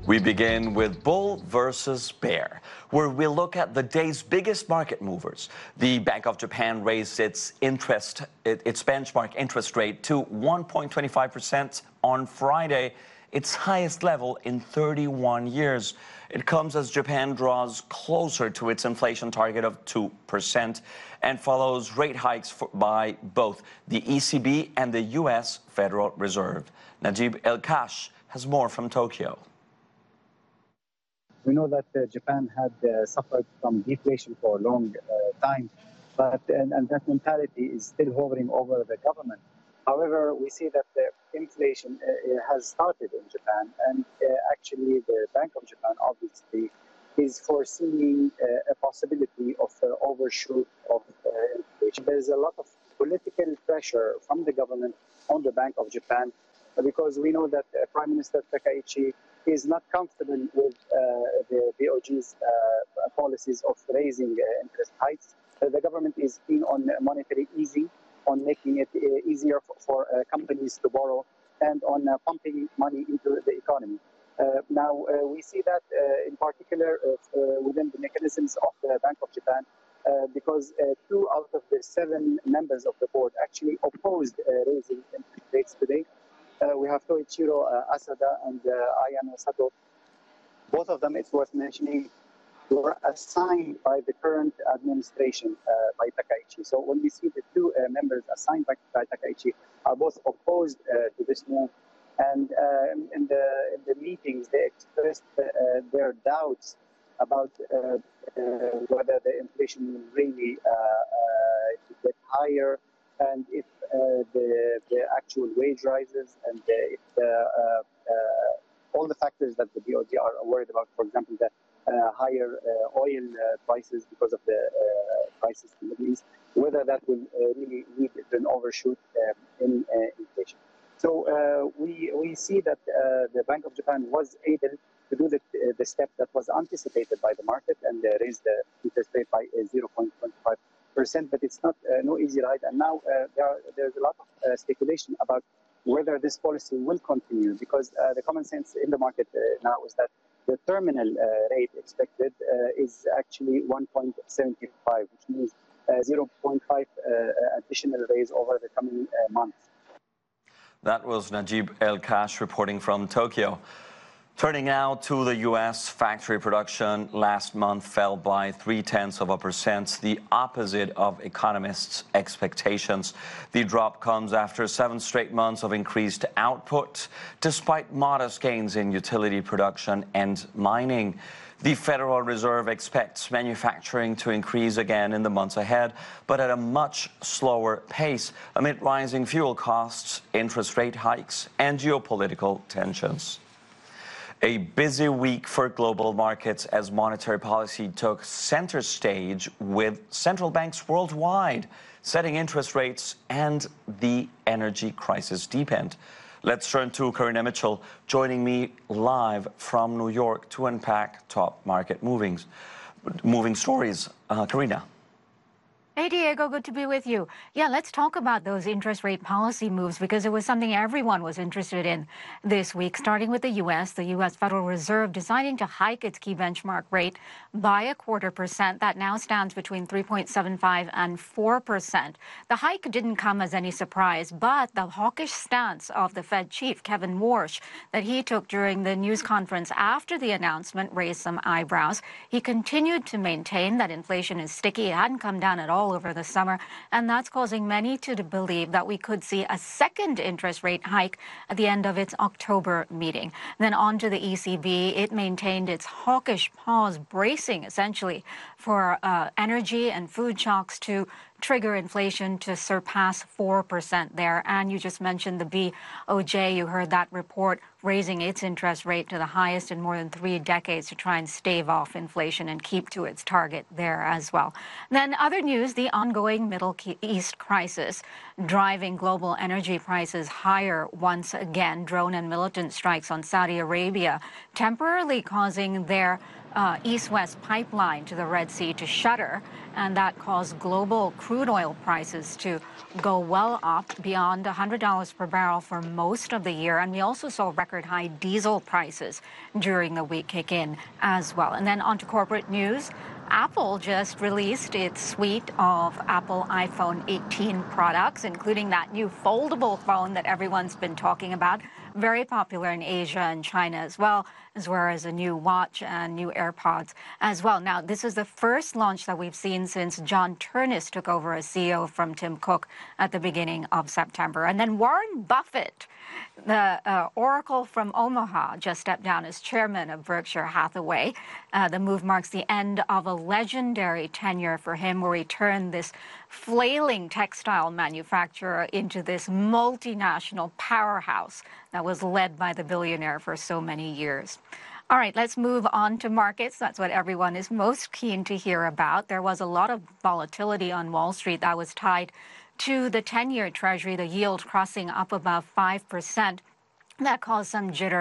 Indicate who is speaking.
Speaker 1: We begin with bull versus bear, where we look at the day's biggest market movers. The Bank of Japan raised its benchmark interest rate to 1.25% on Friday, its highest level in 31 years. It comes as Japan draws closer to its inflation target of 2% and follows rate hikes by both the ECB and the U.S. Federal Reserve. Najib El-Kash has more from Tokyo.
Speaker 2: We know that Japan had suffered from deflation for a long time, and that mentality is still hovering over the government. However, we see that the inflation has started in Japan, and actually the Bank of Japan obviously is foreseeing a possibility of overshoot of inflation. There is a lot of political pressure from the government on the Bank of Japan because we know that Prime Minister Takaichi is not comfortable with the BOJ's policies of raising interest hikes. The government is keen on monetary easing, on making it easier for companies to borrow, and on pumping money into the economy. Now, we see that in particular within the mechanisms of the Bank of Japan, because 2 out of the 7 members of the board actually opposed raising interest rates today. We have Toichiro Asada and Ayano Sato. Both of them, it's worth mentioning, were assigned by the current administration by Takaichi. So when we see the 2 members assigned by Takaichi are both opposed to this move, and in the meetings they expressed their doubts about whether the inflation will really get higher, and if the actual wage rises, and if all the factors that the BOJ are worried about, for example, the higher oil prices because of the crisis in the Middle East, whether that will really lead to an overshoot in inflation. So we see that the Bank of Japan was able to do the step that was anticipated by the market and raise the interest rate by 0.25%, but it's not no easy ride. And now there's a lot of speculation about whether this policy will continue, because the common sense in the market now is that the terminal rate expected is actually 1.75, which means 0.5 additional raise over the coming months.
Speaker 1: That was Najib El-Kash reporting from Tokyo. Turning now to the U.S., factory production last month fell by 0.3%, the opposite of economists' expectations. The drop comes after 7 straight months of increased output, despite modest gains in utility production and mining. The Federal Reserve expects manufacturing to increase again in the months ahead, but at a much slower pace amid rising fuel costs, interest rate hikes, and geopolitical tensions. A busy week for global markets as monetary policy took center stage with central banks worldwide setting interest rates and the energy crisis deepened. Let's turn to Karina Mitchell, joining me live from New York to unpack top market moving stories. Karina.
Speaker 3: Hey, Diego, good to be with you. Yeah, let's talk about those interest rate policy moves, because it was something everyone was interested in this week, starting with the U.S. The U.S. Federal Reserve deciding to hike its key benchmark rate by 0.25%. That now stands between 3.75 and 4%. The hike didn't come as any surprise, but the hawkish stance of the Fed chief, Kevin Warsh, that he took during the news conference after the announcement raised some eyebrows. He continued to maintain that inflation is sticky. It hadn't come down at all over the summer, and that's causing many to believe that we could see a second interest rate hike at the end of its October meeting. Then on to the ECB. It maintained its hawkish pause, bracing essentially for energy and food shocks to trigger inflation to surpass 4% there. And you just mentioned the BOJ. You heard that report raising its interest rate to the highest in more than 3 decades to try and stave off inflation and keep to its target there as well. Then other news, the ongoing Middle East crisis driving global energy prices higher once again. Drone and militant strikes on Saudi Arabia temporarily causing their east-west pipeline to the Red Sea to shutter, and that caused global crude oil prices to go well up beyond $100 per barrel for most of the year. And we also saw record high diesel prices during the week kick in as well. And then on to corporate news. Apple just released its suite of Apple iPhone 18 products, including that new foldable phone that everyone's been talking about, very popular in Asia and China as well as a new watch and new AirPods as well. Now, this is the first launch that we've seen since John Turnus took over as CEO from Tim Cook at the beginning of September. And then Warren Buffett, the Oracle from Omaha, just stepped down as chairman of Berkshire Hathaway. The move marks the end of a legendary tenure for him, where he turned this flailing textile manufacturer into this multinational powerhouse that was led by the billionaire for so many years. All right, let's move on to markets. That's what everyone is most keen to hear about. There was a lot of volatility on Wall Street that was tied to the 10-year Treasury, the yield crossing up above 5%. That caused some jitter